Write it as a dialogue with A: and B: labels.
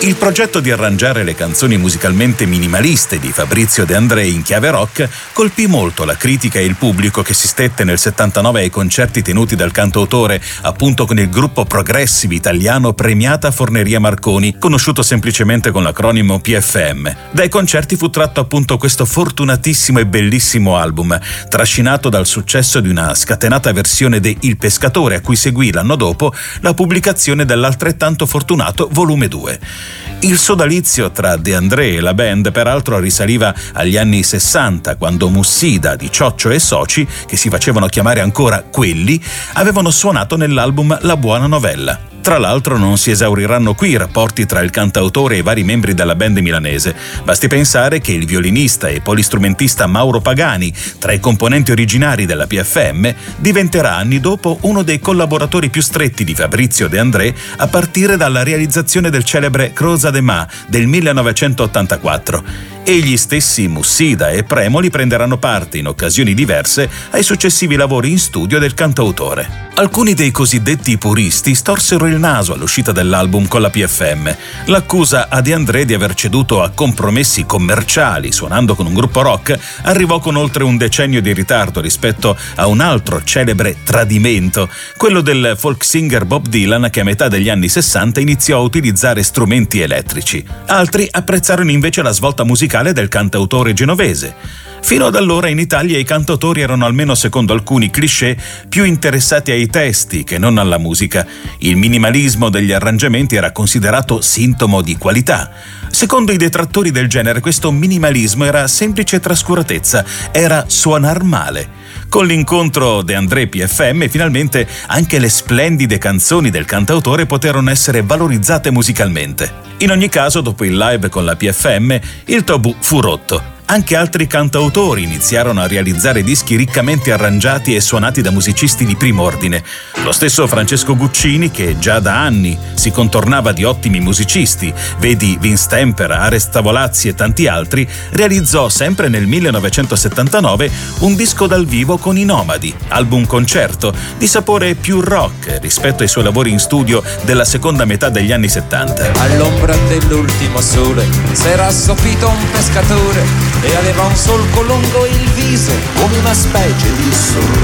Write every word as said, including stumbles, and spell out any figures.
A: Il progetto di arrangiare le canzoni musicalmente minimaliste di Fabrizio De André in chiave rock colpì molto la critica e il pubblico che si stette nel settantanove ai concerti tenuti dal cantautore, appunto con il gruppo progressive italiano Premiata Forneria Marconi, conosciuto semplicemente con l'acronimo P F M. Dai concerti fu tratto appunto questo fortunatissimo e bellissimo album, trascinato dal successo di una scatenata versione de Il Pescatore, a cui seguì l'anno dopo la pubblicazione dell'altrettanto fortunato volume due. Il sodalizio tra De André e la band peraltro risaliva agli anni sessanta, quando Mussida di Cioccio e Soci, che si facevano chiamare ancora Quelli, avevano suonato nell'album La Buona Novella. Tra l'altro non si esauriranno qui i rapporti tra il cantautore e i vari membri della band milanese. Basti pensare che il violinista e polistrumentista Mauro Pagani, tra i componenti originari della P F M, diventerà anni dopo uno dei collaboratori più stretti di Fabrizio De André, a partire dalla realizzazione del celebre Croza de Ma del millenovecentottantaquattro. E gli stessi Mussida e Premoli prenderanno parte in occasioni diverse ai successivi lavori in studio del cantautore. Alcuni dei cosiddetti puristi storsero il naso all'uscita dell'album con la P F M. L'accusa a De André di aver ceduto a compromessi commerciali suonando con un gruppo rock arrivò con oltre un decennio di ritardo rispetto a un altro celebre tradimento, quello del folk singer Bob Dylan, che a metà degli anni sessanta iniziò a utilizzare strumenti elettrici. Altri apprezzarono invece la svolta musicale del cantautore genovese. Fino ad allora in Italia i cantautori erano, almeno secondo alcuni cliché, più interessati ai testi che non alla musica. Il minimalismo degli arrangiamenti era considerato sintomo di qualità. Secondo i detrattori del genere, questo minimalismo era semplice trascuratezza, era suonar male. Con l'incontro De André P F M, finalmente anche le splendide canzoni del cantautore poterono essere valorizzate musicalmente. In ogni caso, dopo il live con la P F M, il tabù fu rotto. Anche altri cantautori iniziarono a realizzare dischi riccamente arrangiati e suonati da musicisti di primo ordine. Lo stesso Francesco Guccini, che già da anni si contornava di ottimi musicisti, vedi Vince Tempera, Ares Tavolazzi e tanti altri, realizzò sempre nel millenovecentosettantanove un disco dal vivo con i Nomadi, album concerto, di sapore più rock rispetto ai suoi lavori in studio della seconda metà degli anni settanta.
B: All'ombra dell'ultimo sole s'era assopito un pescatore e aveva un solco lungo il viso come una specie di sorriso.